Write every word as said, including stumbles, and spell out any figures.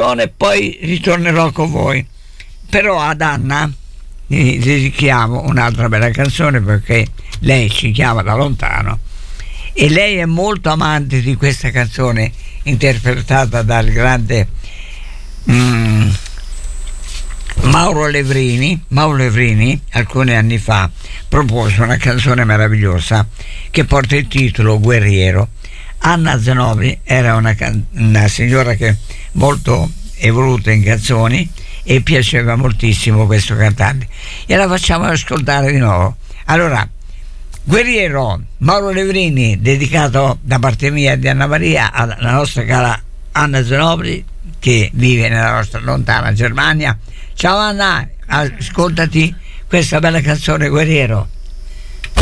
canzone, poi ritornerò con voi. Però ad Anna gli dedichiamo un'altra bella canzone, perché lei ci chiama da lontano e lei è molto amante di questa canzone interpretata dal grande mm, Mauro Levrini. Mauro Levrini alcuni anni fa propose una canzone meravigliosa che porta il titolo Guerriero. Anna Zenobili era una, can- una signora che molto evoluta in canzoni e piaceva moltissimo questo cantante, e la facciamo ascoltare di nuovo. Allora, Guerriero, Mauro Levrini, dedicato da parte mia e di Anna Maria alla nostra cara Anna Zenobili, che vive nella nostra lontana Germania. Ciao Anna, ascoltati questa bella canzone Guerriero.